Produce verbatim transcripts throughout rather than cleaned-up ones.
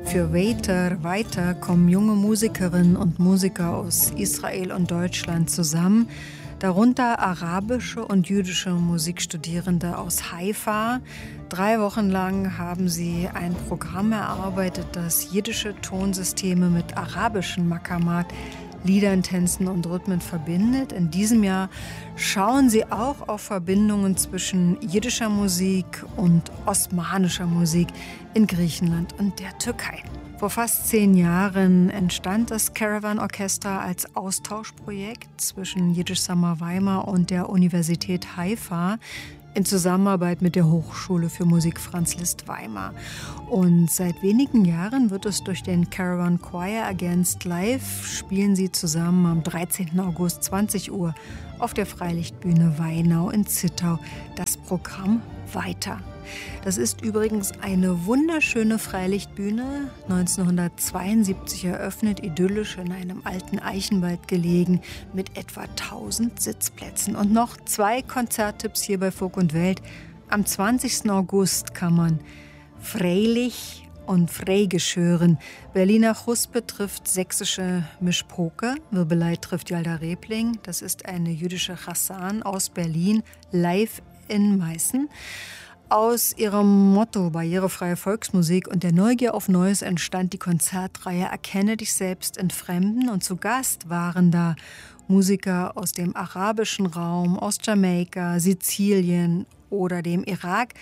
Für Weiter, Weiter kommen junge Musikerinnen und Musiker aus Israel und Deutschland zusammen, darunter arabische und jüdische Musikstudierende aus Haifa. Drei Wochen lang haben sie ein Programm erarbeitet, das jiddische Tonsysteme mit arabischen Makamat, Liedern, Tänzen und Rhythmen verbindet. In diesem Jahr schauen sie auch auf Verbindungen zwischen jiddischer Musik und osmanischer Musik in Griechenland und der Türkei. Vor fast zehn Jahren entstand das Caravan Orchestra als Austauschprojekt zwischen Jiddisch Summer Weimar und der Universität Haifa in Zusammenarbeit mit der Hochschule für Musik Franz Liszt Weimar. Und seit wenigen Jahren wird es durch den Caravan Choir ergänzt. Live spielen sie zusammen am dreizehnten August zwanzig Uhr auf der Freilichtbühne Weinau in Zittau das Programm Weiter. Das ist übrigens eine wunderschöne Freilichtbühne, neunzehnhundertzweiundsiebzig eröffnet, idyllisch in einem alten Eichenwald gelegen, mit etwa tausend Sitzplätzen. Und noch zwei Konzerttipps hier bei Folk und Welt. Am zwanzigsten August kann man Freilich und Freigisch hören. Berliner Chuspe trifft sächsische Mischpoke. Wirbelei trifft Yalda Rebling. Das ist eine jüdische Chassan aus Berlin, live in Meißen. Aus ihrem Motto barrierefreie Volksmusik und der Neugier auf Neues entstand die Konzertreihe Erkenne dich selbst in Fremden. Und zu Gast waren da Musiker aus dem arabischen Raum, aus Jamaika, Sizilien oder dem Irak.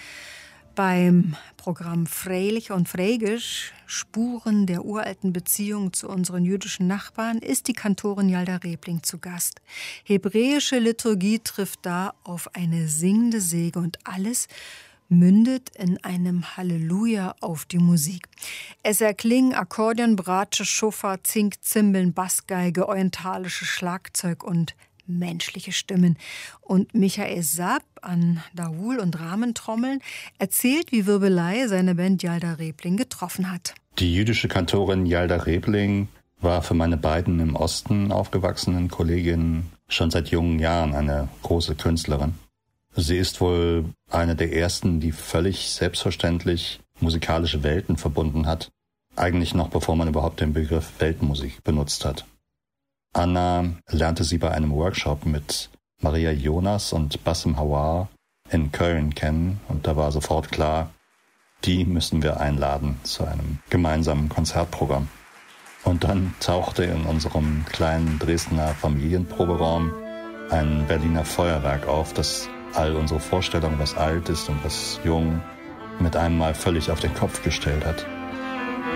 Beim Programm Freilich und Freigisch, Spuren der uralten Beziehung zu unseren jüdischen Nachbarn, ist die Kantorin Yalda Rebling zu Gast. Hebräische Liturgie trifft da auf eine singende Säge und alles mündet in einem Halleluja auf die Musik. Es erklingen Akkordeon, Bratsche, Schofar, Zink, Zimbeln, Bassgeige, orientalische Schlagzeug und menschliche Stimmen. Und Michael Saab an Dawul und Rahmentrommeln erzählt, wie Wirbelei seine Band Yalda Rebling getroffen hat. Die jüdische Kantorin Yalda Rebling war für meine beiden im Osten aufgewachsenen Kolleginnen schon seit jungen Jahren eine große Künstlerin. Sie ist wohl eine der ersten, die völlig selbstverständlich musikalische Welten verbunden hat, eigentlich noch bevor man überhaupt den Begriff Weltmusik benutzt hat. Anna lernte sie bei einem Workshop mit Maria Jonas und Bassem Hawar in Köln kennen und da war sofort klar, die müssen wir einladen zu einem gemeinsamen Konzertprogramm. Und dann tauchte in unserem kleinen Dresdner Familienproberaum ein Berliner Feuerwerk auf, das all unsere Vorstellungen, was alt ist und was jung, mit einem Mal völlig auf den Kopf gestellt hat.